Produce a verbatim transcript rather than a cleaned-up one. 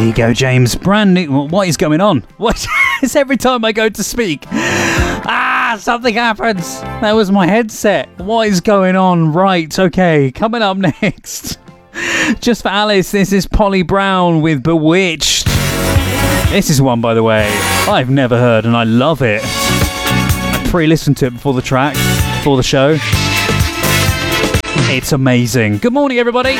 There you go, James. Brand new. What is going on? What? It's every time I go to speak. Ah, something happens. That was my headset. What is going on? Right, okay. Coming up next. Just for Alice, this is Polly Brown with Bewitched. This is one, by the way, I've never heard and I love it. I pre-listened to it before the track, before the show. It's amazing. Good morning, everybody.